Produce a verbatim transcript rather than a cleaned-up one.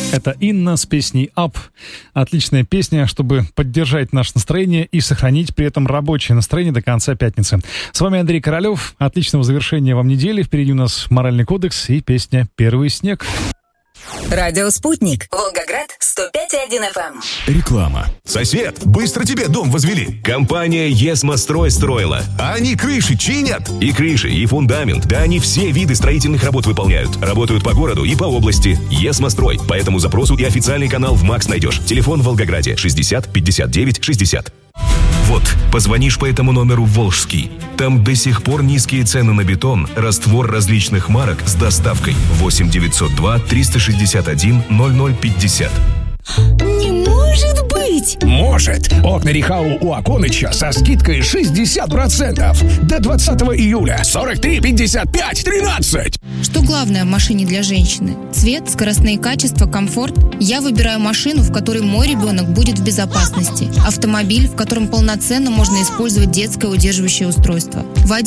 Это Инна с песней «Up». Отличная песня, чтобы поддержать наше настроение и сохранить при этом рабочее настроение до конца пятницы. С вами Андрей Королев. Отличного завершения вам недели. Впереди у нас «Моральный кодекс» и песня «Первый снег». Радио «Спутник». Волгоград, сто пять и один эф эм. Реклама. Сосед, быстро тебе дом возвели. Компания «Есмострой» строила. А они крыши чинят. И крыши, и фундамент. Да они все виды строительных работ выполняют. Работают по городу и по области. «Есмострой». По этому запросу и официальный канал в МАКС найдешь. Телефон в Волгограде шестьдесят пятьдесят девять шестьдесят. Вот, позвонишь по этому номеру в Волжский. Там до сих пор низкие цены на бетон, раствор различных марок с доставкой. восемь девятьсот два триста шестьдесят один ноль ноль пятьдесят. Не может быть! Может! Окна Рихау у Аконыча со скидкой шестьдесят процентов. До двадцатого июля. сорок три пятьдесят пять тринадцать. Что главное в машине для женщины? Цвет, скоростные качества, комфорт? Я выбираю машину, в которой мой ребенок будет в безопасности. Автомобиль, в котором полноценно можно использовать детское удерживающее устройство.